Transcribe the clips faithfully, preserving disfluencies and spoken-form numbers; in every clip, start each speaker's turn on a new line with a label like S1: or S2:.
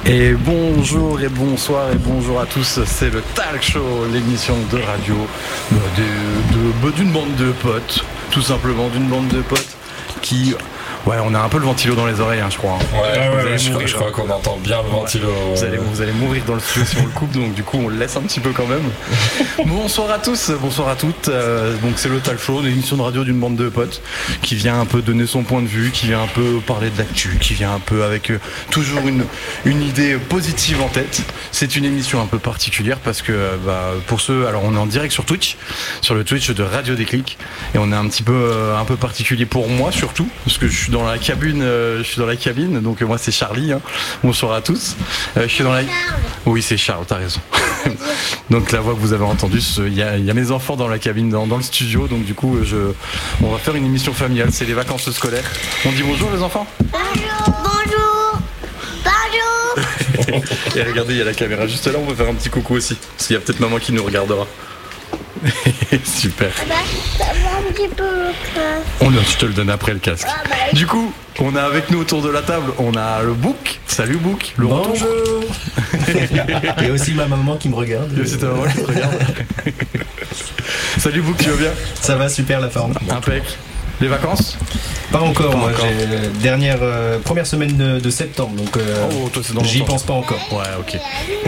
S1: Et bonjour et bonsoir et bonjour à tous, c'est le Talk Show, l'émission de radio de, de, de, d'une bande de potes, tout simplement d'une bande de potes qui... Ouais, on a un peu le ventilo dans les oreilles, hein, je crois. Hein.
S2: Ouais, ouais, ouais, je, crois, je crois qu'on entend bien le ventilo.
S1: Ouais. Vous, allez, vous allez mourir dans le studio si on le coupe, donc du coup on le laisse un petit peu quand même. Bonsoir à tous, bonsoir à toutes. Euh, donc c'est le Talk Show, l'émission de radio d'une bande de potes qui vient un peu donner son point de vue, qui vient un peu parler de l'actu, qui vient un peu avec euh, toujours une, une idée positive en tête. C'est une émission un peu particulière parce que euh, bah, pour ceux, alors on est en direct sur Twitch, sur le Twitch de Radio Déclic, et on est un petit peu euh, un peu particulier pour moi surtout, parce que je suis dans la cabine, euh, je suis dans la cabine, donc euh, moi c'est Charlie, hein. Bonsoir à tous. Euh, je suis dans la... Oui, c'est Charles, t'as raison. Donc la voix que vous avez entendue, il y a, y a mes enfants dans la cabine, dans, dans le studio, donc du coup je, on va faire une émission familiale, c'est les vacances scolaires. On dit bonjour les enfants.
S3: Bonjour. Bonjour. Bonjour.
S1: Et regardez, il y a la caméra juste là, on peut faire un petit coucou aussi, parce qu'il y a peut-être maman qui nous regardera. Super.
S3: Bah, ça va un petit peu le casque.
S1: On, je te le donne après le casque.
S3: Ah bah.
S1: Du coup, on a avec nous autour de la table, on a le Book. Salut Book. Le
S4: Bonjour.
S1: retour.
S4: Et aussi ma maman qui me regarde.
S1: Et aussi ta maman qui te regarde. Salut Book, tu vas bien?
S4: Ça va, super la forme.
S1: Impec. Les vacances?
S4: Pas encore,
S1: Pas
S4: moi
S1: encore.
S4: j'ai dernière euh, première semaine de, de septembre, donc euh,
S1: Oh, toi c'est dans
S4: j'y
S1: longtemps.
S4: pense pas encore.
S1: Ouais, ok.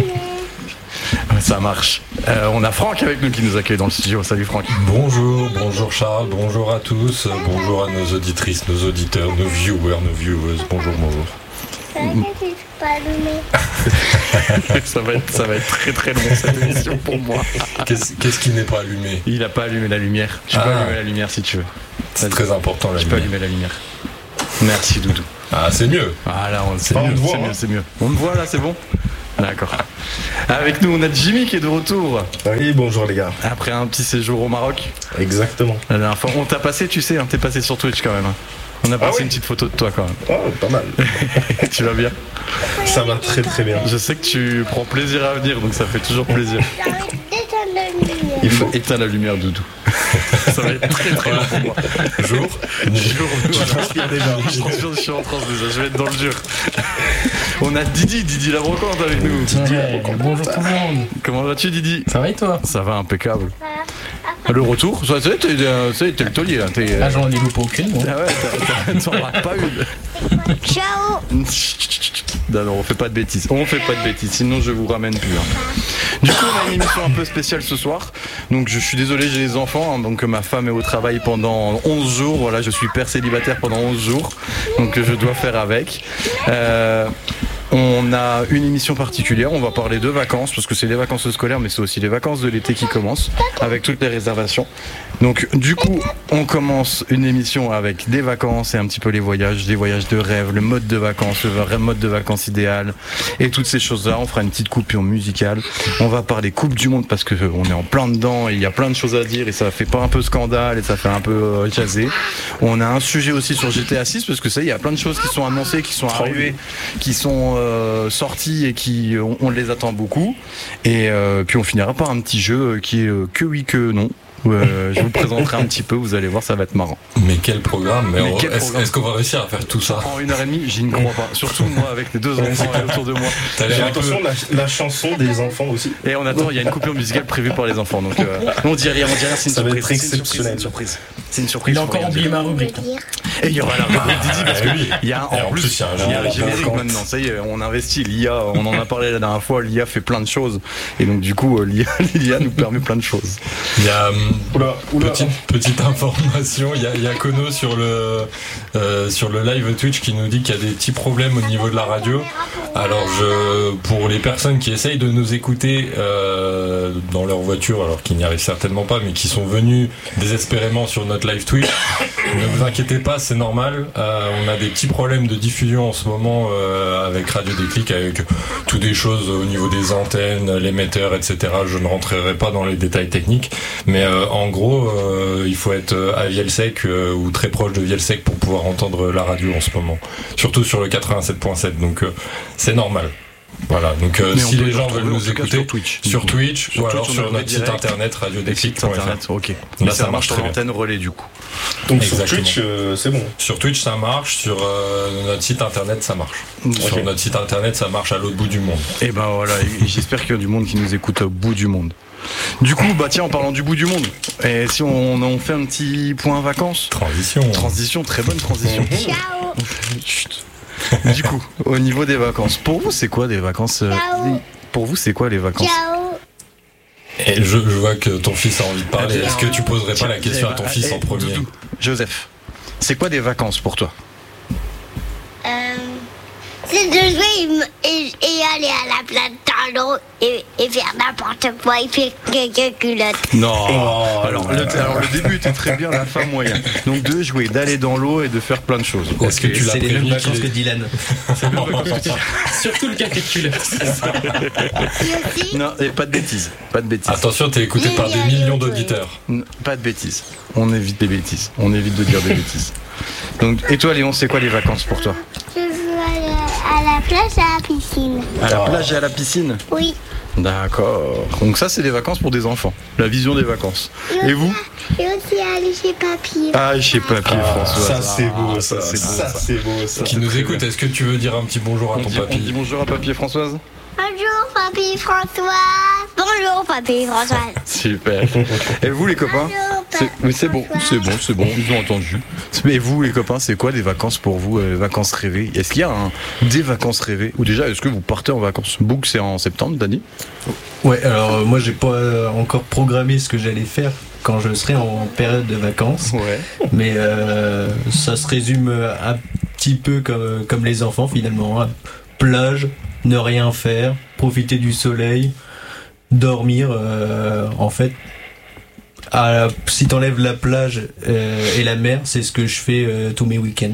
S1: Ça marche. Euh, on a Franck avec nous qui nous accueille dans le studio. Salut Franck.
S2: Bonjour, bonjour Charles, bonjour à tous, bonjour à nos auditrices, nos auditeurs, nos viewers, nos viewers, bonjour, bonjour.
S3: Ça va, je suis pas allumé.
S1: ça, va être, ça va être très très long cette émission pour moi.
S2: Qu'est-ce, qu'est-ce qui n'est pas allumé?
S1: Il a pas allumé la lumière. Tu peux
S2: Ah.
S1: allumer la lumière si tu veux.
S2: C'est très important la
S1: Tu peux
S2: lumière.
S1: allumer la lumière. Merci Doudou.
S2: Ah, c'est mieux.
S1: Ah là, on, c'est,
S2: Enfin,
S1: mieux,
S2: on te voit,
S1: c'est
S2: hein.
S1: mieux, c'est mieux. On me voit là, c'est bon? D'accord. Avec nous, on a Jimmy qui est de retour.
S5: Oui, bonjour les gars.
S1: Après un petit séjour au Maroc.
S5: Exactement.
S1: La dernière fois, on t'a passé, tu sais, hein, t'es passé sur Twitch quand même. hein. On a passé
S5: oui
S1: une petite photo de toi quand même.
S5: Oh, pas mal.
S1: Tu vas bien?
S5: Ça va très très bien.
S1: Je sais que tu prends plaisir à venir, donc ça fait toujours plaisir.
S3: J'arrête d'éteindre la lumière.
S1: Il faut éteindre la lumière, Doudou. Ça va être très très long pour moi.
S2: Jour.
S1: Jour,
S5: Tu transpires déjà.
S1: Je transpire, je suis en transe déjà, je vais être dans le dur. On a Didi, Didi la brocante avec nous.
S6: Ouais, bonjour tout le monde.
S1: Comment vas-tu, Didi?
S6: Ça va et toi?
S1: Ça va, impeccable. Le retour, ça, c'est, t'es, euh, c'est, t'es le taulier là. T'es,
S6: Ah, j'en ai loupé aucune. Moi.
S1: Ah ouais, t'as, t'as, t'en rates pas une.
S3: Ciao.
S1: Non, non, on fait pas de bêtises. On fait pas de bêtises, sinon je vous ramène plus. hein. Du coup, on a une émission un peu spéciale ce soir. Donc, je suis désolé, j'ai les enfants. hein, donc, ma femme est au travail pendant onze jours. Voilà, je suis père célibataire pendant onze jours. Donc, je dois faire avec. Euh, On a une émission particulière, on va parler de vacances, parce que c'est les vacances scolaires, mais c'est aussi les vacances de l'été qui commencent, avec toutes les réservations. Donc du coup, on commence une émission avec des vacances et un petit peu les voyages, des voyages de rêve, le mode de vacances, le vrai mode de vacances idéal, et toutes ces choses-là. On fera une petite coupure musicale. On va parler Coupe du Monde, parce qu'on est en plein dedans, et il y a plein de choses à dire, et ça fait pas un peu scandale, et ça fait un peu euh, jazzé. On a un sujet aussi sur G T A six, parce que ça, il y a plein de choses qui sont annoncées, qui sont arrivées, qui sont... Euh, sortis et qui on, on les attend beaucoup, et euh, puis on finira par un petit jeu qui est euh, que oui que non. Euh, je vous présenterai un petit peu, vous allez voir, ça va être marrant.
S2: Mais quel programme, mais
S1: Mais
S2: on-
S1: quel
S2: est-ce,
S1: programme
S2: est-ce qu'on va réussir à faire tout ça?
S1: En une heure et demie, j'y ne crois pas. Surtout moi avec les deux enfants autour de moi.
S2: T'as
S5: J'ai
S2: l'air un peu...
S5: attention, la, la chanson des enfants aussi.
S1: Et on attend, il y a une coupure musicale prévue par les enfants. Donc euh, on dit rien, on dit rien, c'est une
S5: Ça va
S1: surprise.
S5: être
S1: c'est une surprise,
S5: exceptionnel.
S1: C'est une surprise. C'est une surprise.
S6: Il a
S1: faut
S6: encore
S1: rien
S6: oublié
S1: dire.
S6: ma rubrique. hein.
S1: Et il y aura la rubrique Didi parce
S2: Eh oui.
S1: qu'il y a
S2: Et
S1: en,
S2: en
S1: plus,
S2: plus, il y a un
S1: il y a
S2: genre
S1: le
S2: de
S1: générique
S2: brocante.
S1: maintenant. Ça y est, on investit l'I A. On en a parlé la dernière fois. L'I A fait plein de choses et donc du coup, euh, l'I A, l'I A nous permet plein de choses.
S2: Il y a... hum,
S5: Oula, oula.
S2: Petite, petite information, il y a, il y a Kono sur le, euh, sur le live Twitch qui nous dit qu'il y a des petits problèmes au niveau de la radio. Alors je, pour les personnes qui essayent de nous écouter euh, dans leur voiture, alors qu'ils n'y arrivent certainement pas, mais qui sont venus désespérément sur notre live Twitch, ne vous inquiétez pas, c'est normal. Euh, on a des petits problèmes de diffusion en ce moment euh, avec Radio Déclic, avec toutes des choses au niveau des antennes, l'émetteur, et cetera. Je ne rentrerai pas dans les détails techniques, mais euh, en gros, euh, il faut être à Vielle-Sec euh, ou très proche de Vielle-Sec pour pouvoir entendre la radio en ce moment, surtout sur le quatre-vingt-sept point sept. Donc euh, c'est normal. Voilà, donc euh,
S1: Mais on
S2: si
S1: peut
S2: les
S1: le
S2: gens
S1: retrouver,
S2: veulent
S1: en
S2: nous
S1: tout cas,
S2: écouter
S1: sur Twitch.
S2: sur Twitch
S1: Sur
S2: ou
S1: Twitch,
S2: alors
S1: on
S2: sur
S1: le
S2: notre
S1: met
S2: site
S1: direct.
S2: internet radio
S1: Site
S2: déclic point F R.
S1: internet, ok.
S2: Là,
S1: Mais
S2: ça
S1: ça
S2: marche
S1: marche sur
S2: très bien.
S1: l'antenne relais du coup.
S5: Donc sur
S2: Exactement.
S5: Twitch, euh, c'est bon.
S2: Sur Twitch ça marche, sur euh, notre site internet ça marche. Sur
S5: Ok.
S2: notre site internet ça marche à l'autre bout du monde.
S1: Et ben voilà, et j'espère qu'il y a du monde qui nous écoute au bout du monde. Du coup, bah tiens, en parlant du bout du monde, et si on, on fait un petit point vacances,
S2: Transition.
S1: transition, très bonne transition.
S3: Ciao.
S1: Chut. Du coup, au niveau des vacances, pour vous c'est quoi des vacances euh,
S3: Ciao.
S1: Pour vous c'est quoi les vacances?
S3: Ciao.
S2: Et je, je vois que ton fils a envie de parler. Est-ce que tu poserais pas la
S1: Tiens,
S2: question
S1: eh
S2: à ton
S1: ben,
S2: fils
S1: eh,
S2: en premier?
S1: Doudou, Joseph, c'est quoi des vacances pour toi?
S3: Euh, c'est de jouer et, et- et aller à la plage dans l'eau et, et faire n'importe quoi et faire quelques culottes.
S1: Non.
S5: Oh
S1: alors,
S5: là
S1: le,
S5: là.
S1: alors le début était très bien, la fin moyen. Donc de jouer, d'aller dans l'eau et de faire plein de choses.
S2: Est-ce que tu l'as
S4: C'est les mêmes
S2: prévenu
S4: vacances
S2: qu'il
S4: que
S2: est-
S4: Dylan.
S6: Surtout le caquet de culotte.
S3: Et aussi,
S1: Non, et pas de bêtises, pas de bêtises.
S2: Attention, t'es écouté par des millions d'auditeurs.
S1: N- Pas de bêtises. On évite les bêtises. On évite de dire des bêtises. Donc, et toi, Léon, c'est quoi les vacances pour toi?
S3: je veux aller à la plage, à la piscine.
S1: À la plage et à la piscine.
S3: Oui.
S1: D'accord. Donc ça, c'est des vacances pour des enfants. La vision des vacances. Et vous?
S3: Et aussi aller chez papy.
S1: Ah, je sais pas, Pierre
S5: Ah,
S1: François.
S5: ça c'est beau,
S1: Ah,
S5: ça,
S1: c'est beau.
S5: ça c'est beau, ça.
S2: Qui nous
S1: très
S2: écoute,
S1: bien.
S2: est-ce que tu veux dire un petit bonjour à
S1: On
S2: ton
S1: dit, on dit
S2: papy?
S1: bonjour à papy et Françoise.
S3: Bonjour papy François. Bonjour papy François.
S1: Super. Et vous, les copains?
S3: Bonjour,
S1: C'est- Mais c'est bon, c'est bon, c'est bon, ils ont entendu. Mais vous, les copains, c'est quoi des vacances pour vous, euh, les vacances rêvées? Est-ce qu'il y a un, des vacances rêvées? Ou déjà, est-ce que vous partez en vacances? Book, c'est en septembre, Dani?
S4: Ouais, alors euh, moi j'ai pas euh, encore programmé ce que j'allais faire quand je serai en période de vacances,
S1: Ouais.
S4: mais euh, ça se résume euh, un petit peu comme, comme les enfants finalement, hein. Plage, ne rien faire, profiter du soleil, dormir, euh, en fait. À, si t'enlèves la plage euh, et la mer, c'est ce que je fais euh, tous mes week-ends.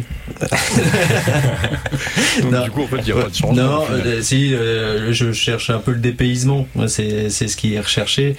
S1: Donc,
S4: Non.
S1: du coup, en fait, il n'y a pas de changement.
S4: Non,
S1: au final.
S4: euh, si, euh, je cherche un peu le dépaysement. Moi, C'est, c'est ce qui est recherché.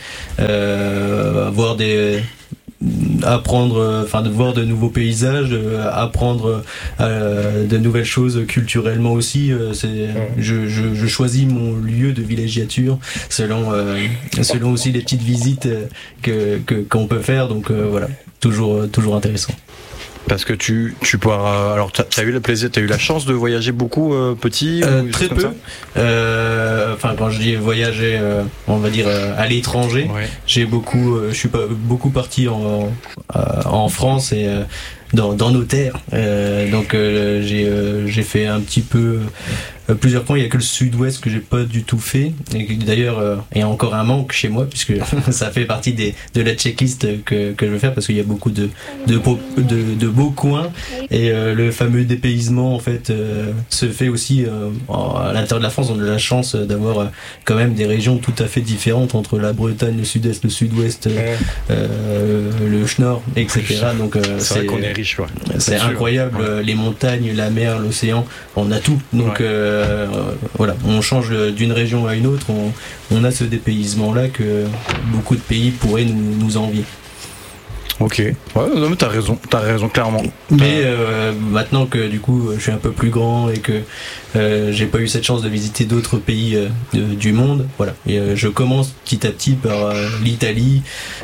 S4: Euh, voir des, apprendre, euh, enfin, de voir de nouveaux paysages, euh, apprendre euh, de nouvelles choses culturellement aussi. Euh, c'est, je, je, je choisis mon lieu de villégiature selon, euh, selon aussi les petites visites euh, que, que qu'on peut faire. Donc euh, voilà, toujours, toujours intéressant.
S1: Parce que tu, tu pourras. Alors, t'as as eu le plaisir, t'as eu la chance de voyager beaucoup euh, petit
S4: Euh,
S1: ou des
S4: très
S1: choses comme
S4: peu. Euh, Enfin, quand je dis voyager, euh, on va dire euh, à l'étranger.
S1: ça Ouais.
S4: J'ai beaucoup, euh, je suis pas beaucoup parti en, euh, en France et euh, dans, dans nos terres. Euh, donc euh, j'ai euh, j'ai fait un petit peu euh, plusieurs coins. Il y a que le sud-ouest que j'ai pas du tout fait. Et que, d'ailleurs, euh, il y a encore un manque chez moi puisque ça fait partie des de la checklist que que je veux faire parce qu'il y a beaucoup de de beaux, de, de beaux coins et euh, le fameux dépaysement en fait euh, se fait aussi euh, en- à l'intérieur de la France. On a la chance d'avoir euh, quand même des régions tout à fait différentes entre la Bretagne, le sud-est, le sud-ouest, euh, euh, le Schnorr, et cetera. Donc euh,
S1: C'est vrai qu'on est riche, ouais.
S4: c'est
S1: sûr.
S4: incroyable,
S1: Ouais.
S4: euh, les montagnes, la mer, l'océan, on a tout. Donc
S1: Ouais.
S4: euh, euh, voilà, on change d'une région à une autre, on, on a ce dépaysement-là que beaucoup de pays pourraient nous, nous envier.
S1: Ok. Ouais, non, mais t'as raison, t'as raison, clairement.
S4: Mais euh, maintenant que du coup je suis un peu plus grand et que euh, j'ai pas eu cette chance de visiter d'autres pays euh, de- du monde, voilà. Et euh, je commence petit à petit par euh, l'Italie.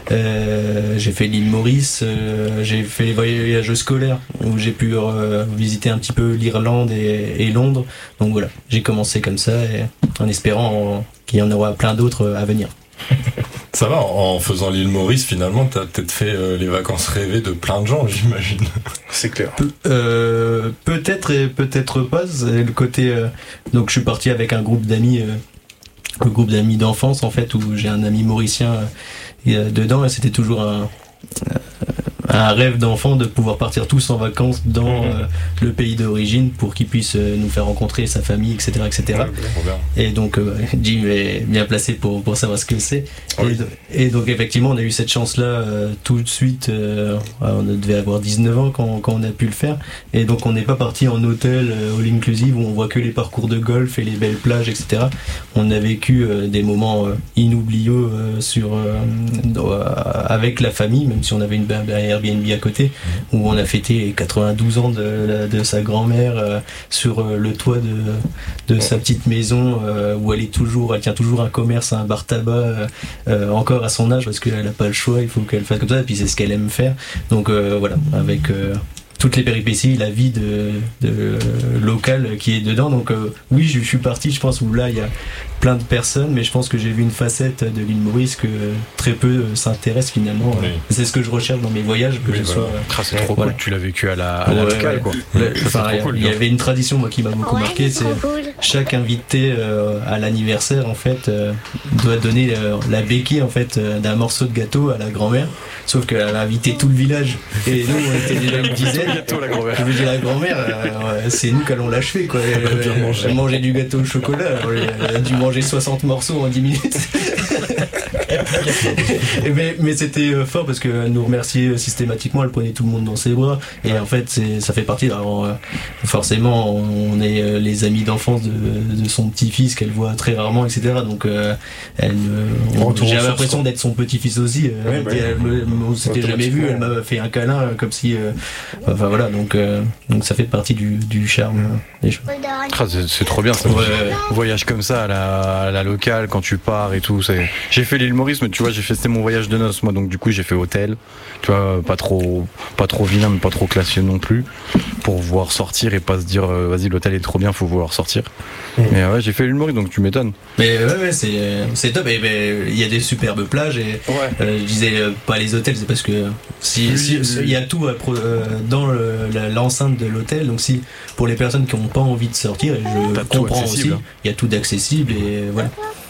S4: Euh, j'ai fait l'île Maurice. Euh, j'ai fait les voyages scolaires où j'ai pu euh, visiter un petit peu l'Irlande et, et Londres. Donc voilà, j'ai commencé comme ça et en espérant euh, qu'il y en aura plein d'autres à venir.
S2: Ça va, en faisant l'île Maurice, finalement, t'as peut-être fait euh, les vacances rêvées de plein de gens, j'imagine.
S5: C'est clair.
S4: Pe- euh, peut-être et peut-être pas. C'est le côté. euh, donc je suis parti avec un groupe d'amis, euh, le groupe d'amis d'enfance en fait, où j'ai un ami mauricien euh, et, euh, dedans, et c'était toujours un, euh, un rêve d'enfant de pouvoir partir tous en vacances dans euh, le pays d'origine pour qu'il puisse euh, nous faire rencontrer sa famille, et cetera, et cetera.
S2: Trop bien.
S4: Et donc euh, Jim est bien placé pour, pour savoir ce que c'est.
S5: Oui.
S4: Et, do- et donc effectivement on a eu cette chance là tout de suite. Euh, on devait avoir dix-neuf ans quand, quand on a pu le faire. Et donc on n'est pas parti en hôtel euh, all inclusive où on voit que les parcours de golf et les belles plages, et cetera. On a vécu euh, des moments euh, inoubliables euh, sur, euh, dans- euh, avec la famille, même si on avait une, un Airbnb Airbnb à côté, où on a fêté les quatre-vingt-douze ans de, de sa grand-mère euh, sur euh, le toit de, de sa petite maison, euh, où elle est toujours, elle tient toujours un commerce, un bar tabac, euh, euh, encore à son âge, parce qu'elle n'a pas le choix, il faut qu'elle fasse comme ça, et puis c'est ce qu'elle aime faire. Donc euh, voilà, avec euh, toutes les péripéties, la vie de, de locale qui est dedans. Donc euh, oui, je, je suis parti, je pense, où là il y a plein de personnes, mais je pense que j'ai vu une facette de l'île Maurice que très peu s'intéressent finalement.
S2: Oui.
S4: C'est ce que je recherche dans mes voyages, que
S2: Oui,
S4: je
S2: voilà.
S4: sois.
S1: Ah, c'est trop
S4: Voilà.
S1: cool, tu l'as vécu à la, à la
S4: Ouais,
S1: locale
S4: ouais.
S1: quoi.
S4: Le-
S1: Ça, c'est
S4: enfin,
S1: trop cool,
S4: il y
S1: hein.
S4: avait une tradition moi qui m'a beaucoup
S3: Ouais,
S4: marqué,
S3: c'est
S4: c'est
S3: trop cool.
S4: chaque invité euh, à l'anniversaire en fait euh, doit donner euh, la béquille en fait euh, d'un morceau de gâteau à la grand-mère. Sauf qu'elle a invité tout le village et nous on était déjà une dizaine.
S1: Gâteau, la grand-mère.
S4: Je veux dire la grand-mère, euh, ouais, c'est nous qui allons l'achever quoi. Elle,
S2: Elle a bien
S4: elle-
S2: mangé.
S4: elle mangeait du gâteau au chocolat, alors elle a dû manger soixante morceaux en dix minutes. Et mais mais c'était euh, fort parce qu'elle nous remerciait systématiquement, elle prenait tout le monde dans ses bras et en fait c'est, ça fait partie. Alors, euh, forcément on est euh, les amis d'enfance de, de son petit-fils qu'elle voit très rarement, et cetera. Donc euh, elle, euh, on-
S5: Retour aux
S4: j'ai
S5: sources,
S4: l'impression
S5: quoi.
S4: d'être son petit-fils aussi. euh,
S5: Ouais,
S4: elle
S5: bah,
S4: était- elle me- on s'était jamais vu, elle m'a fait un câlin euh, comme si euh, enfin voilà, donc euh, donc ça fait partie du, du charme euh, des choses.
S1: Ah, c'est, c'est trop bien ça.
S4: Ouais, ouais.
S1: Voyage comme ça à la, à la locale quand tu pars et tout. C'est... J'ai fait l'île Maurice, mais tu vois, j'ai fait c'était mon voyage de noces moi, donc du coup j'ai fait hôtel. Tu vois, pas trop, pas trop vilain, mais pas trop classieux non plus, pour pouvoir sortir et pas se dire euh, vas-y l'hôtel est trop bien, faut vouloir sortir.
S5: Mmh.
S1: Mais ouais, j'ai fait l'île Maurice, donc tu m'étonnes.
S4: Mais ouais, ouais, c'est, c'est top. Et ben, il y a des superbes plages. Et
S1: Ouais.
S4: euh, je disais euh, pas les hôtels, c'est parce que si,
S1: Oui,
S4: si-
S1: oui.
S4: il y a tout à pro- euh, dans le- la- l'enceinte de l'hôtel. Donc si pour les personnes qui n'ont pas envie de sortir, et je
S1: T'as tout
S4: comprends
S1: accessible.
S4: aussi, il y a tout d'accessible et voilà.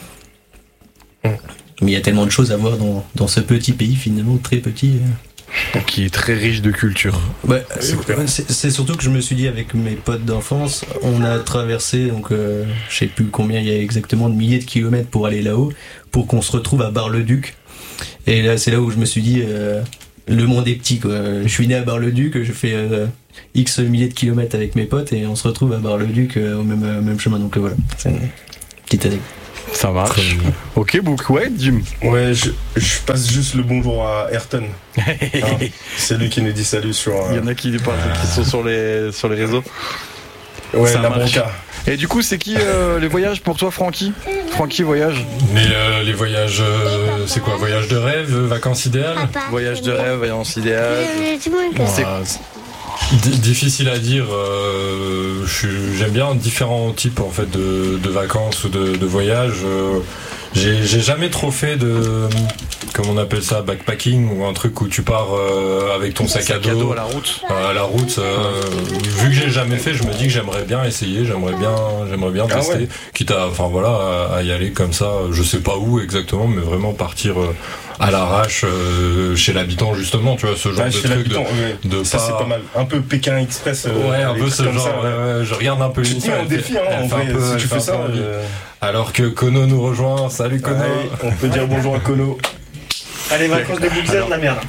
S5: Mm.
S4: Mais il y a tellement de choses à voir dans, dans ce petit pays finalement très petit.
S1: Qui est très riche de culture.
S4: Ouais,
S5: C'est clair.
S4: euh, c'est, c'est surtout que je me suis dit avec mes potes d'enfance, on a traversé donc euh, je sais plus combien il y a exactement de milliers de kilomètres pour aller là-haut, pour qu'on se retrouve à Bar-le-Duc. Et là c'est là où je me suis dit euh, le monde est petit quoi. Je suis né à Bar-le-Duc, je fais euh, X milliers de kilomètres avec mes potes et on se retrouve à Bar-le-Duc euh, au même, euh, même chemin. Donc euh, voilà, c'est une petite anecdote.
S1: Ça marche. Ok, Book, ouais, Jim.
S5: Ouais, je, je passe juste le bonjour à Ayrton. Hein, c'est lui qui nous dit salut sur. euh,
S1: Il y en a qui, parlent, qui sont sur les, sur les réseaux.
S5: ouais,
S1: ça
S5: la
S1: marche.
S5: Bronca.
S1: Et du coup, c'est qui euh, les voyages pour toi, Francky Francky, voyage.
S2: Mais euh, les voyages, euh, c'est quoi? Voyage de rêve, vacances idéales?
S1: Voyage de rêve, voyage idéal. C'est-
S2: Euh, di- difficile à dire. euh, je suis- j'aime bien différents types en fait de, de vacances ou de, de voyages. euh, j'ai j'ai jamais trop fait de, comment on appelle ça, backpacking ou un truc où tu pars euh, avec ton sac à
S1: Cadeau
S2: dos
S1: à la route.
S2: à la route. euh, vu que j'ai jamais fait, je me dis que j'aimerais bien essayer, j'aimerais bien, j'aimerais bien
S5: Ah
S2: tester.
S5: ouais.
S2: Quitte à, enfin voilà, à, à y aller comme ça. Je sais pas où exactement, mais vraiment partir euh, à l'arrache euh, chez l'habitant justement. Tu vois ce genre
S5: Ah,
S2: de
S5: chez
S2: truc de,
S5: l'habitant, ouais.
S2: de
S5: Ça
S2: pas-
S5: c'est pas mal. Un peu Pékin Express. euh,
S2: Ouais, un
S5: des
S2: peu
S5: trucs
S2: ce
S5: comme
S2: genre.
S5: ça, ouais.
S2: ouais, ouais, je regarde un peu
S5: Tu te
S2: l'émission.
S5: dis un
S2: elle fait-
S5: défi, hein,
S2: elle
S5: en
S2: fait un
S5: vrai,
S2: peu-
S5: si
S2: elle
S5: tu
S2: fait
S5: fais
S2: un
S5: ça.
S2: peu envie.
S5: euh,
S2: Alors que Kono nous rejoint. Salut Kono.
S5: allez, on peut dire bonjour à Kono.
S7: Allez, vacances de Bouxer, de la merde.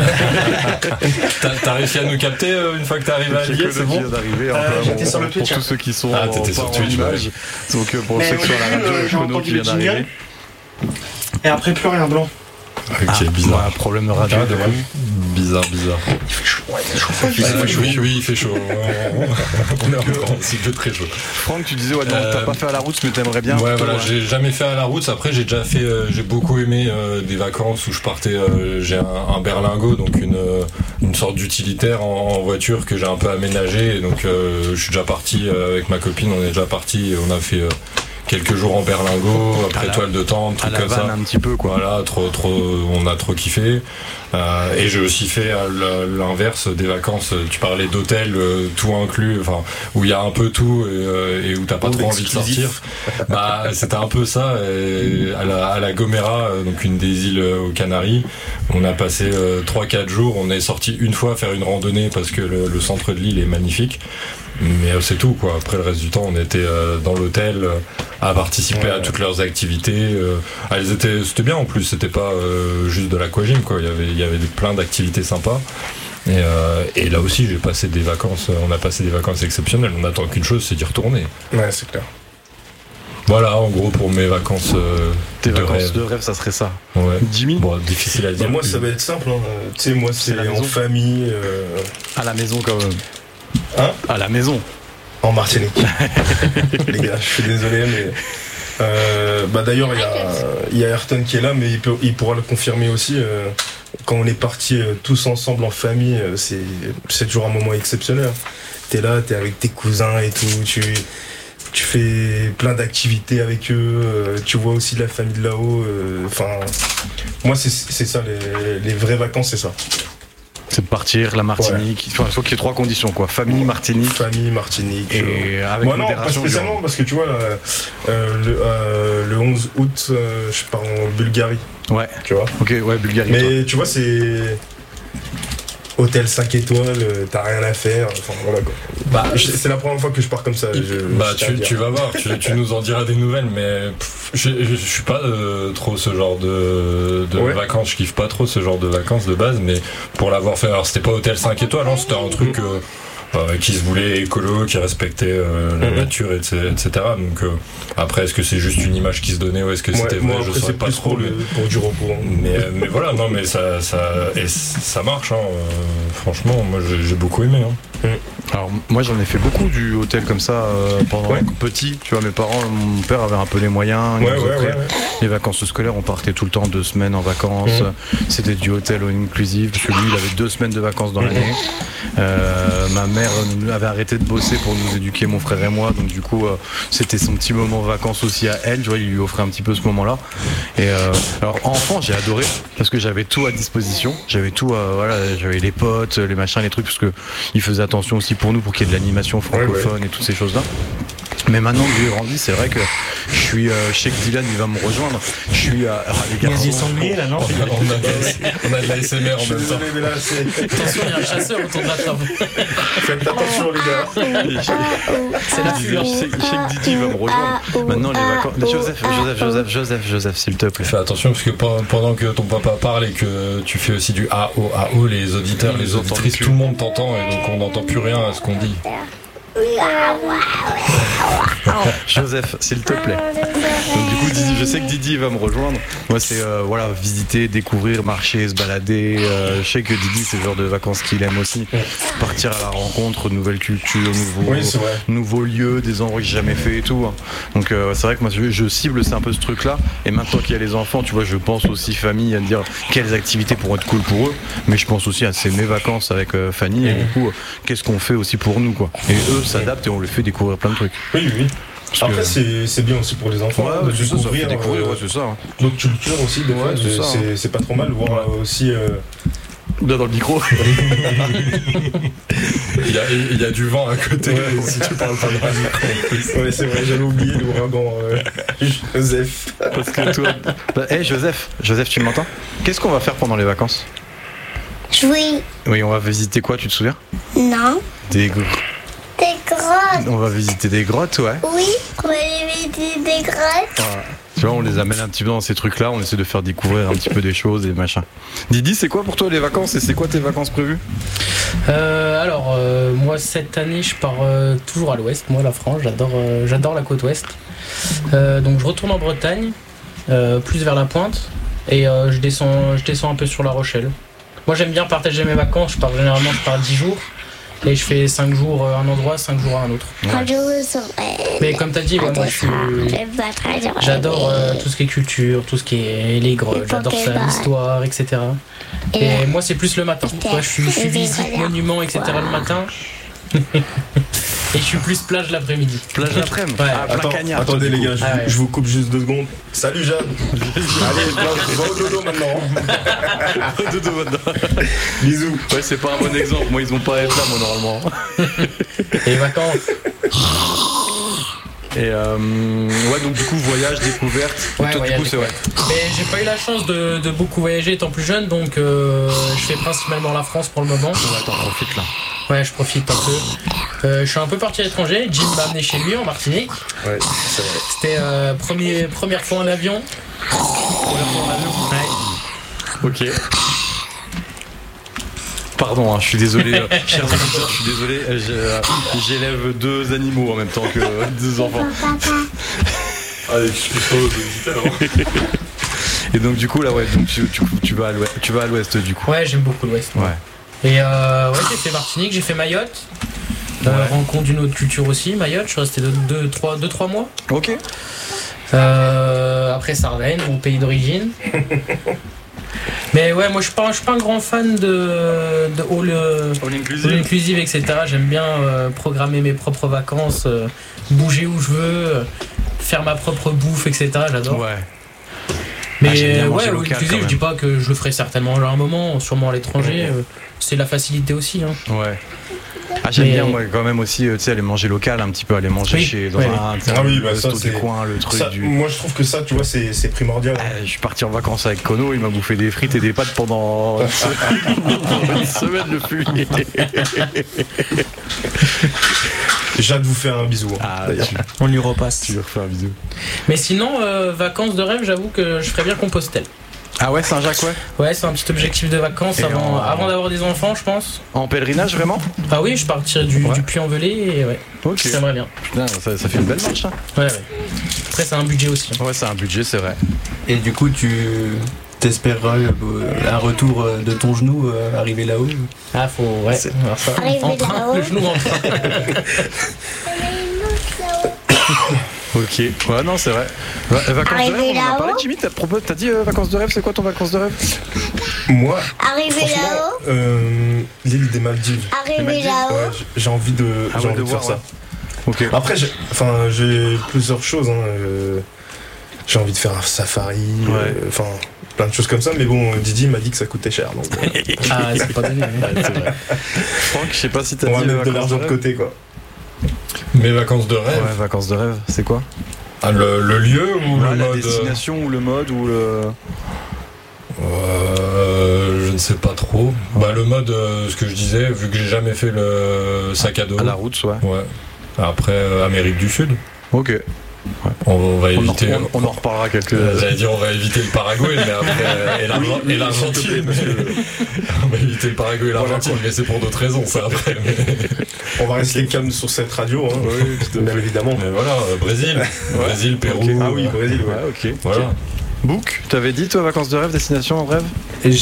S2: T'as t'as réussi à nous capter euh, une fois que t'es arrivé à Lille, c'est bon?
S1: d'arriver.
S7: Euh, j'étais sur le
S1: pour
S7: Twitch,
S1: tous
S7: hein.
S1: ceux qui sont
S2: Ah, t'étais
S1: pas
S2: sur
S1: en
S2: Twitch,
S1: image. Donc euh, pour
S7: Mais
S1: ceux
S7: au
S1: qui sont à la
S7: début,
S1: radio,
S7: euh, j'ai
S1: Kono
S7: entendu
S1: qui vient
S7: le jingle.
S1: d'arriver.
S7: Et après, plus rien, blanc.
S2: Ok, bizarre.
S1: Ouais, un problème de radio.
S5: Ah, de même.
S2: Bizarre, bizarre.
S7: Ouais, c'est chaud.
S2: Euh, oui, oui, il fait chaud. On est encore, c'est de très chaud.
S1: Franck, tu disais, ouais, donc
S2: Euh,
S1: t'as pas fait à la route, mais t'aimerais bien.
S2: Ouais,
S1: plutôt,
S2: voilà, j'ai jamais fait à la route. Après, j'ai déjà fait, euh, j'ai beaucoup aimé euh, des vacances où je partais. euh, j'ai un, un berlingot, donc une euh, une sorte d'utilitaire en, en voiture que j'ai un peu aménagé. Et donc, euh, je suis déjà parti euh, avec ma copine. On est déjà parti. et On a fait euh, quelques jours en berlingot, après
S1: À la-
S2: toile de tente,
S1: à
S2: trucs
S1: la
S2: comme ça.
S1: vanne un petit peu, quoi.
S2: Voilà, trop, trop, on a trop kiffé. Euh, et j'ai aussi fait euh, l'inverse des vacances. Tu parlais d'hôtel, euh, tout inclus, enfin où il y a un peu tout et, euh, et où t'as pas
S5: Tout
S2: trop envie de sortir.
S5: exclusif.
S2: Bah, c'était un peu ça. Et à, la, à la Gomera, euh, donc une des îles euh, aux Canaries, on a passé trois quatre jours. On est sorti une fois faire une randonnée parce que le, le centre de l'île est magnifique. Mais euh, c'est tout quoi. Après le reste du temps, on était euh, dans l'hôtel euh, à participer
S5: Ouais.
S2: à toutes leurs activités. Euh, ah, elles étaient, c'était bien en plus. C'était pas euh, juste de l'aquagym quoi. Il y avait, il y avait des- plein d'activités sympas. Et, euh, et là aussi, j'ai passé des vacances. On a passé des vacances exceptionnelles. On n'attend qu'une chose, c'est d'y retourner.
S5: Ouais, c'est clair.
S2: Voilà, en gros, pour mes vacances euh,
S1: Tes
S2: de
S1: vacances
S2: rêve.
S1: de rêve, ça serait ça.
S2: Ouais.
S1: Jimmy,
S2: Bon, difficile à
S5: Bah,
S2: dire.
S5: moi, ça va être simple. Hein. Tu sais, moi, c'est
S1: la
S5: en
S1: maison.
S5: famille, euh,
S1: à la maison quand même.
S5: Hein
S1: À la maison.
S5: en Martinique. Les gars, je suis désolé, mais. Euh, bah d'ailleurs, il y a, il y a Ayrton qui est là, mais il, peut, il pourra le confirmer aussi. Euh, quand on est partis euh, tous ensemble en famille, euh, c'est, c'est toujours un moment exceptionnel. T'es là, t'es avec tes cousins et tout, tu, tu fais plein d'activités avec eux, euh, tu vois aussi la famille de là-haut. Enfin, moi, c'est, c'est ça, les, les vraies vacances, c'est ça.
S1: C'est de partir, la Martinique. Enfin, il faut qu'il y ait trois conditions, quoi. Famille, Martinique.
S5: Famille, Martinique.
S1: Et
S5: euh,
S1: avec
S5: moi non, pas
S1: modération.
S5: spécialement,
S1: genre.
S5: parce que tu vois, là, euh, le, euh, le onze août, euh, je pars en Bulgarie,
S1: Ouais,
S5: tu vois.
S1: ok, ouais, Bulgarie. toi.
S5: Mais tu vois, c'est hôtel cinq étoiles, euh, t'as rien à faire, enfin voilà quoi.
S2: Bah,
S5: Je- c'est la première fois que je pars comme ça. Je,
S2: Bah
S5: je tiens à
S2: tu,
S5: dire.
S2: tu vas voir, tu, tu nous en diras des nouvelles, mais pff, je, je, je suis pas euh, trop ce genre de, de
S5: Ouais.
S2: vacances, je kiffe pas trop ce genre de vacances de base, mais pour l'avoir fait, alors c'était pas hôtel cinq étoiles, hein, c'était un truc euh, euh, qui se voulait écolo, qui respectait euh, la
S5: Mhm.
S2: nature, et cetera. Donc euh, après, est-ce que c'est juste une image qui se donnait ou est-ce que
S5: Ouais,
S2: c'était
S5: moi
S2: vrai, je
S5: après
S2: saurais
S5: c'est
S2: pas
S5: plus
S2: trop.
S5: pour,
S2: Mais,
S5: le, pour du repos. hein.
S2: mais, mais voilà, non mais ça, ça, et ça marche, hein, euh, franchement, moi j'ai, j'ai beaucoup aimé. Hein.
S1: Alors, moi, j'en ai fait beaucoup du hôtel comme ça euh, pendant
S5: Ouais.
S1: petit. Tu vois, mes parents, mon père avait un peu les moyens. il
S5: Ouais,
S1: nous
S5: ouais,
S1: offrait
S5: ouais, ouais.
S1: Les vacances scolaires, on partait tout le temps deux semaines en vacances.
S5: Mhm.
S1: C'était du hôtel all inclusive parce que lui, il avait deux semaines de vacances dans l'année. Euh, ma mère nous avait arrêté de bosser pour nous éduquer, mon frère et moi. Donc du coup, euh, c'était son petit moment vacances aussi à elle. Tu vois, il lui offrait un petit peu ce moment-là. Et euh, alors enfant, j'ai adoré parce que j'avais tout à disposition. J'avais tout, euh, voilà, j'avais les potes, les machins, les trucs parce que il faisait attention aussi pour nous pour qu'il y ait de l'animation francophone et toutes ces choses-là. Mais maintenant que j'ai grandi, c'est vrai que je suis, euh, je sais que Dylan il va me rejoindre. Je suis à, ah, les
S7: Il y a
S1: garçons.
S7: des sangliers là, non?
S2: On a, on a de, on a de la S M R
S5: Je
S2: en
S5: suis
S2: même temps.
S5: désolé, mais là, c'est...
S6: Attention, il y a un chasseur autour de la table.
S5: Faites attention, les gars.
S6: C'est la
S1: Je
S6: fuite.
S1: sais, je sais que Didi va me rejoindre. Maintenant les vacances. Mais Joseph, Joseph, Joseph, Joseph, Joseph, s'il te plaît.
S2: Fais attention parce que pendant pendant que ton papa parle et que tu fais aussi du A O A O, les auditeurs, les
S1: Ils entendent
S2: auditrices,
S1: plus.
S2: tout le monde t'entend et donc on n'entend plus rien à ce qu'on dit.
S1: Joseph, s'il te plaît. Donc du coup, Didi, je sais que Didi va me rejoindre. Moi, c'est euh, voilà, visiter, découvrir, marcher, se balader. Euh, je sais que Didi, c'est le genre de vacances qu'il aime aussi. Partir à la rencontre, de nouvelles cultures, nouveaux,
S5: Oui, c'est vrai.
S1: nouveaux lieux, des endroits que j'ai jamais fait et tout. hein. Donc euh, c'est vrai que moi, je, je cible, c'est un peu ce truc-là. Et maintenant qu'il y a les enfants, tu vois, je pense aussi famille, à me dire quelles activités pourront être cool pour eux. Mais je pense aussi à c'est mes vacances avec euh, Fanny. Et du coup, euh, qu'est-ce qu'on fait aussi pour nous, quoi. Et eux s'adaptent et on les fait découvrir plein de trucs.
S5: Oui, oui, oui.
S1: Parce
S5: Après,
S1: que-
S5: c'est, c'est bien aussi pour les enfants hein, de
S1: c'est ça, ça fait
S5: découvrir,
S1: découvrir,
S5: euh,
S1: ouais, c'est ça. hein.
S5: d'autres cultures aussi. Des
S1: Ouais,
S5: fois,
S1: c'est
S5: c'est,
S1: ça,
S5: c'est, c'est pas trop mal. Voir euh, aussi. euh,
S1: Là dans le micro.
S2: Il y a, il y a du vent à côté
S5: Ouais.
S2: si tu parles pas dans la micro.
S5: Ouais, c'est vrai, j'avais oublié l'ouragan euh, Joseph.
S1: Parce que toi. Bah, hey, Joseph, Joseph, tu m'entends? Qu'est-ce qu'on va faire pendant les vacances?
S3: Oui,
S1: Oui, on va visiter quoi, tu te souviens?
S3: non.
S1: Des gr-
S3: Des grottes.
S1: On va visiter des grottes, ouais.
S3: Oui, on va aller visiter des grottes.
S1: Tu vois, on les amène un petit peu dans ces trucs-là, on essaie de faire découvrir un petit peu des choses et machin. Didi, c'est quoi pour toi les vacances et c'est quoi tes vacances prévues?
S6: Euh, alors, euh, moi cette année, je pars euh, toujours à l'ouest. Moi, la France, j'adore, euh, j'adore la côte ouest. Euh, donc, je retourne en Bretagne, euh, plus vers la pointe, et euh, je descends, je descends un peu sur La Rochelle. Moi, j'aime bien partager mes vacances. Je pars généralement, je pars dix jours. Et je fais cinq jours à un endroit, cinq jours à un autre.
S3: Quand je vous saurai.
S6: Mais comme t'as dit, ouais, moi je suis.
S3: Je vais très bien.
S6: J'adore euh, tout ce qui est culture, tout ce qui est les grottes,
S3: Les
S6: j'adore ça,
S3: Pokéballs.
S6: l'histoire, et cetera.
S3: Et
S6: Et moi c'est plus le matin.
S3: C'était-
S6: Moi je suis, je suis
S3: c'était
S6: visite,
S3: très bien.
S6: monuments, et cetera le matin. Et je suis plus plage l'après-midi.
S1: Plage l'après-midi.
S6: Ouais.
S1: Ah, plein
S5: Attends,
S1: cagnard.
S5: attendez les gars, je,
S6: Ah ouais.
S5: je vous coupe juste deux secondes. Salut Jeanne. Allez, va, va au dodo maintenant.
S1: Dodo maintenant.
S5: Bisous.
S1: Ouais, c'est pas un bon exemple. Moi, ils ont pas à être là, moi, normalement.
S6: Et les vacances.
S1: Et euh, ouais, donc du coup, voyage, découverte.
S6: Ouais,
S1: Toi,
S6: voyage,
S1: du coup, c'est ouais.
S6: Mais j'ai pas eu la chance de, de beaucoup voyager étant plus jeune, donc euh, je fais principalement la France pour le moment.
S1: Ouais, t'en profites là.
S6: Ouais, je profite un peu. Euh, je suis un peu parti à l'étranger. Jim m'a amené chez lui en Martinique.
S5: Ouais, c'est vrai.
S6: C'était euh, premier, première fois en avion. Première fois en avion. Ouais.
S1: Ok. Pardon, hein, je suis désolé, euh, chers auditeurs, je suis désolé. euh, j'ai, euh, J'élève deux animaux en même temps que euh, deux enfants.
S2: Allez, explique-toi aux auditeurs.
S1: Et donc du coup là ouais, donc tu, tu, tu vas à l'ouest, tu vas à l'ouest du coup.
S6: Ouais, j'aime beaucoup l'Ouest.
S1: Ouais.
S6: Et euh, ouais, j'ai fait Martinique, j'ai fait Mayotte. Euh,
S1: Ouais.
S6: Rencontre d'une autre culture aussi, Mayotte. Je suis resté deux trois mois.
S1: Ok.
S6: Euh, après Sardaigne, mon pays d'origine. Mais ouais, moi je suis pas, je suis pas un grand fan de, de all, euh,
S1: All
S6: all inclusive, et cetera. J'aime bien euh, programmer mes propres vacances, euh, bouger où je veux, euh, faire ma propre bouffe, et cetera. J'adore.
S1: Ouais.
S6: Mais
S1: Ah, j'aime bien manger
S6: ouais, all
S1: local,
S6: inclusive,
S1: quand
S6: je
S1: même.
S6: dis pas que je le ferai certainement à un moment, sûrement à l'étranger. euh, c'est la facilité aussi. Hein.
S1: Ouais. Ah j'aime
S6: Mais-
S1: bien moi quand même aussi euh, tu sais aller manger local un petit peu, aller manger
S6: Oui.
S1: chez dans
S6: Ouais.
S1: un, tu sais,
S5: Ah oui,
S1: le
S5: bah ça,
S1: resto du
S5: c'est-
S1: coin, le truc
S5: Ça,
S1: du.
S5: moi, je trouve que ça, tu vois, c'est c'est primordial.
S1: Ah, je suis parti en vacances avec Kono, il m'a bouffé des frites et des pâtes pendant une semaine, une semaine le fumier.
S5: J'ai hâte de vous faire un bisou. hein,
S1: Ah,
S5: d'ailleurs.
S1: tu,
S4: On lui repasse.
S1: tu lui refais un bisou.
S6: Mais sinon, euh, vacances de rêve, j'avoue que je ferais bien Compostelle.
S1: Ah ouais, Saint-Jacques, ouais.
S6: Ouais, c'est un petit objectif de vacances
S1: Et
S6: avant,
S1: en-
S6: avant d'avoir des enfants, je pense.
S1: En pèlerinage vraiment?
S6: Ah oui, je partirais du,
S1: Ouais.
S6: du Puy-en-Velay et ouais,
S1: Ok.
S6: j'aimerais bien.
S1: Putain, ça, ça fait une belle marche. Hein.
S6: Ouais, ouais. Après, c'est un budget aussi. hein.
S1: Ouais, c'est un budget, c'est vrai.
S4: Et du coup, tu t'espéreras euh, un retour euh, de ton genou euh, arrivé là-haut.
S6: Ah, faut. Ouais,
S1: C'est-
S6: on va voir ça.
S3: Arriver
S6: En train,
S3: là-haut.
S6: le genou en train.
S1: Ok. Ouais, non, c'est vrai. Va- vacances de
S3: Arrivé
S1: rêve, on en a
S3: là-haut.
S1: parlé, Jimmy. T'as propos- t'as dit euh, vacances de rêve, c'est quoi ton vacances de rêve?
S5: Moi,
S3: Arriver
S5: franchement,
S3: là-haut.
S5: euh, l'île des Maldives.
S3: Arriver
S1: Maldives,
S3: là-haut.
S5: Ouais, j'ai- j'ai envie de,
S1: Ah
S5: j'ai
S1: ouais,
S5: envie
S1: de
S5: de faire
S1: voir,
S5: ça.
S1: Ok.
S5: Après, j'ai, enfin, j'ai plusieurs choses. Hein. euh, J'ai envie de faire un safari,
S1: Ouais.
S5: euh, enfin, plein de choses comme ça. Mais bon, Didi m'a dit que ça coûtait cher. Donc, euh,
S6: Ah, c'est pas donné.
S1: Ouais, c'est vrai. Franck, je sais pas si t'as
S5: on va
S1: dit
S5: mettre de
S1: vacances
S5: l'argent de
S1: rêve.
S5: côté, quoi.
S2: Mes vacances de rêve.
S1: Ouais, vacances de rêve, c'est quoi?
S2: Ah, le, le lieu ou
S1: Ouais,
S2: le
S1: la
S2: mode.
S1: destination ou le mode ou le.
S2: Euh, je ne sais pas trop. Bah, le mode, euh, ce que je disais, vu que j'ai jamais fait le sac à dos.
S1: À la route, ouais.
S2: Ouais. Après, euh, Amérique du Sud.
S1: Ok.
S2: On va
S1: On en,
S2: éviter.
S1: on- on en reparlera quelques.
S2: Euh, J'allais dire on va éviter le Paraguay, mais après euh, et l'Argen- et l'Argentine. On va éviter le Paraguay et l'Argentine, mais c'est pour d'autres raisons ça après. Mais,
S5: On va rester calme sur cette radio, hein, bien évidemment.
S2: mais voilà, euh, Brésil, Brésil, Pérou.
S5: Ah oui,
S2: euh,
S5: Brésil, ouais.
S1: Ouais, ok.
S2: Voilà.
S1: Book, t'avais dit toi vacances de rêve, destination en rêve?
S4: Et j'ai